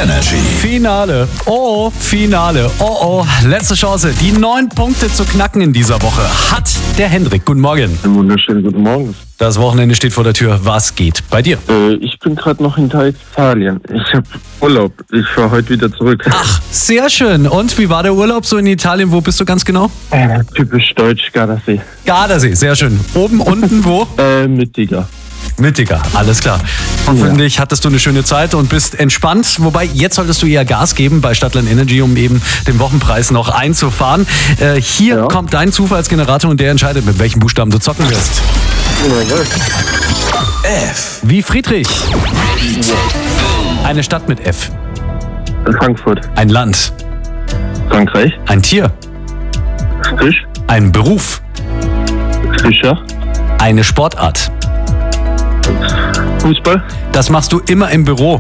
Energy. Finale. Oh, Finale. Oh, letzte Chance. Die 9 Punkte zu knacken in dieser Woche hat der Hendrik. Guten Morgen. Einen wunderschönen guten Morgen. Das Wochenende steht vor der Tür. Was geht bei dir? Ich bin gerade noch in Italien. Ich habe Urlaub. Ich fahre heute wieder zurück. Ach, sehr schön. Und wie war der Urlaub so in Italien? Wo bist du ganz genau? Typisch deutsch, Gardasee. Gardasee, sehr schön. Oben, unten, wo? Mittiger. Mittiger, alles klar. Hoffentlich hattest du eine schöne Zeit und bist entspannt. Wobei, jetzt solltest du eher Gas geben bei Stadtland Energy, um eben den Wochenpreis noch einzufahren. Hier kommt dein Zufallsgenerator und der entscheidet, mit welchem Buchstaben du zocken wirst. F. Wie Friedrich. Eine Stadt mit F. Frankfurt. Ein Land. Frankreich. Ein Tier. Fisch. Ein Beruf. Fischer. Eine Sportart. Fußball. Das machst du immer im Büro.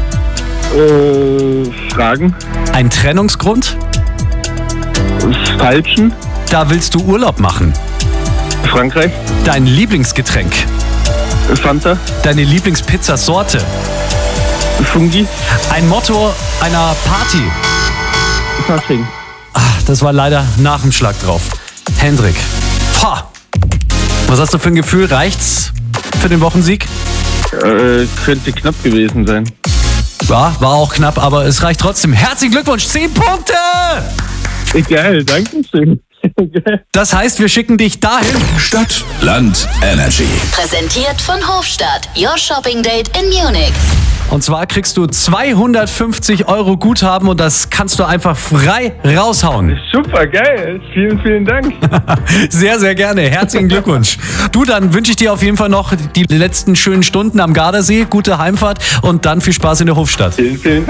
Fragen. Ein Trennungsgrund. Falschen. Da willst du Urlaub machen. Frankreich. Dein Lieblingsgetränk. Fanta. Deine Lieblingspizzasorte. Fungi. Ein Motto einer Party. Fasching. Das war leider nach dem Schlag drauf. Hendrik. Was hast du für ein Gefühl? Reicht's für den Wochensieg? Könnte knapp gewesen sein. Ja, war auch knapp, aber es reicht trotzdem. Herzlichen Glückwunsch, 10 Punkte! Geil, danke schön. Das heißt, wir schicken dich dahin. Stadt, Land, Energy. Präsentiert von Hofstadt, Your Shopping Date in Munich. Und zwar kriegst du 250 € Guthaben und das kannst du einfach frei raushauen. Super, geil. Vielen, vielen Dank. Sehr, sehr gerne. Herzlichen Glückwunsch. Du, dann wünsche ich dir auf jeden Fall noch die letzten schönen Stunden am Gardasee, gute Heimfahrt und dann viel Spaß in der Hofstadt. Vielen, vielen Dank.